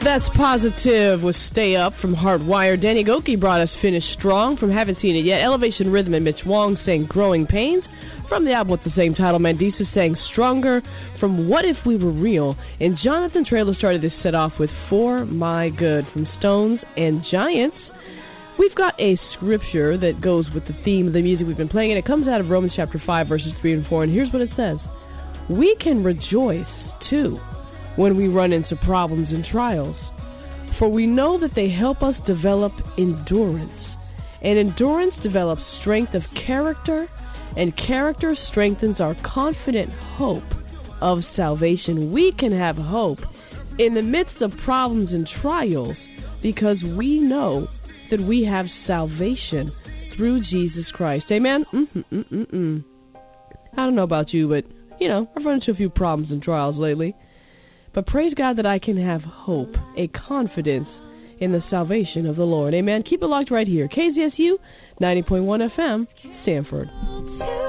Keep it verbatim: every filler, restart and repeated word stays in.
That's Positive with Stay Up from Hardwired. Danny Goki brought us Finish Strong from Haven't Seen It Yet. Elevation Rhythm and Mitch Wong sang Growing Pains from the album with the same title. Mandisa sang Stronger from What If We Were Real. And Jonathan Traylor started this set off with For My Good from Stones and Giants. We've got a scripture that goes with the theme of the music we've been playing, and it comes out of Romans chapter five, verses three and four. And here's what it says. We can rejoice, too, when we run into problems and trials, for we know that they help us develop endurance, and endurance develops strength of character, and character strengthens our confident hope of salvation. We can have hope in the midst of problems and trials because we know that we have salvation through Jesus Christ. Amen? Mm-mm-mm-mm. I don't know about you, but, you know, I've run into a few problems and trials lately. But praise God that I can have hope, a confidence in the salvation of the Lord. Amen. Keep it locked right here. K Z S U ninety point one F M, Stanford.